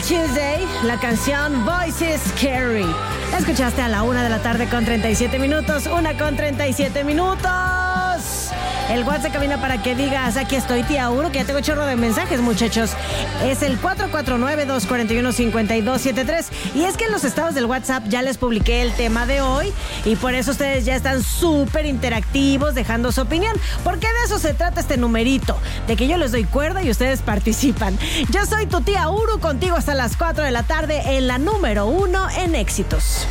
Tuesday, la canción Voices Scary. La escuchaste a la 1:37 PM, 1:37 El WhatsApp camina para que digas, aquí estoy, tía Uru, que ya tengo chorro de mensajes, muchachos. Es el 449-241-5273. Y es que en los estados del WhatsApp ya les publiqué el tema de hoy y por eso ustedes ya están súper interactivos, dejando su opinión. Porque de eso se trata este numerito, de que yo les doy cuerda y ustedes participan. Yo soy tu tía Uru, contigo hasta las 4 de la tarde en la número 1 en éxitos.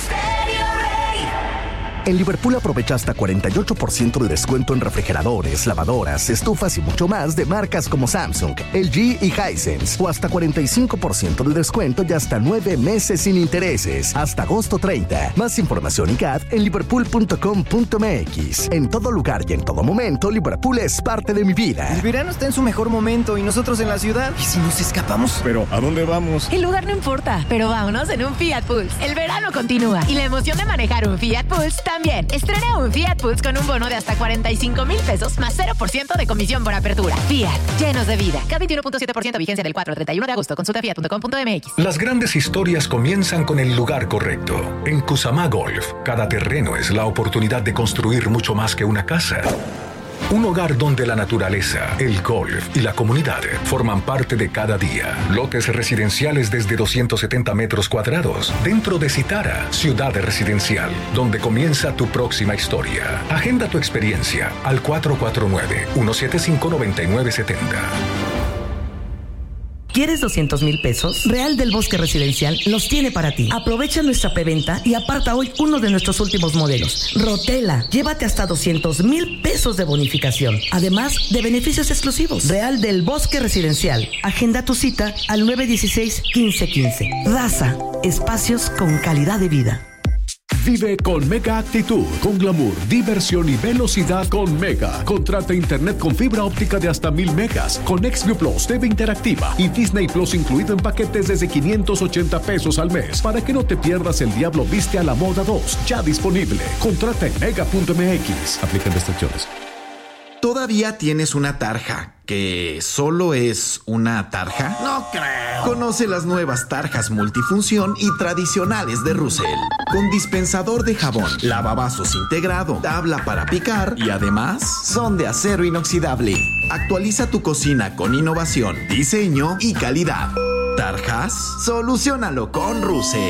En Liverpool aprovecha hasta 48% de descuento en refrigeradores, lavadoras, estufas y mucho más de marcas como Samsung, LG y Hisense. O hasta 45% de descuento y hasta 9 meses sin intereses. Hasta agosto 30. Más información y CAD en liverpool.com.mx. En todo lugar y en todo momento, Liverpool es parte de mi vida. El verano está en su mejor momento y nosotros en la ciudad. ¿Y si nos escapamos? Pero, ¿a dónde vamos? El lugar no importa, pero vámonos en un Fiat Pulse. El verano continúa y la emoción de manejar un Fiat Pulse también. Estrena un Fiat Pulse con un bono de hasta 45,000 pesos más 0% de comisión por apertura. Fiat, llenos de vida. Cada 21.7% vigencia del 4 al 31 de agosto. Consulta fiat.com.mx. Las grandes historias comienzan con el lugar correcto. En Kusama Golf, cada terreno es la oportunidad de construir mucho más que una casa. Un hogar donde la naturaleza, el golf y la comunidad forman parte de cada día. Lotes residenciales desde 270 metros cuadrados. Dentro de Citara, ciudad residencial, donde comienza tu próxima historia. Agenda tu experiencia al 449-175-9970. ¿Quieres 200,000 pesos? Real del Bosque Residencial los tiene para ti. Aprovecha nuestra preventa y aparta hoy uno de nuestros últimos modelos. Rotela. Llévate hasta 200,000 pesos de bonificación. Además de beneficios exclusivos. Real del Bosque Residencial. Agenda tu cita al 916-1515. Raza. Espacios con calidad de vida. Vive con Mega Actitud, con glamour, diversión y velocidad con Mega. Contrata internet con fibra óptica de hasta 1000 megas, con XView Plus, TV interactiva y Disney Plus incluido en paquetes desde 580 pesos al mes. Para que no te pierdas El Diablo Viste a la Moda 2, ya disponible. Contrata en mega.mx. Aplican restricciones. ¿Todavía tienes una tarja que solo es una tarja? No creo. Conoce las nuevas tarjas multifunción y tradicionales de Russell. Con dispensador de jabón, lavavasos integrado, tabla para picar y además son de acero inoxidable. Actualiza tu cocina con innovación, diseño y calidad. ¿Tarjas? Soluciónalo con Russell.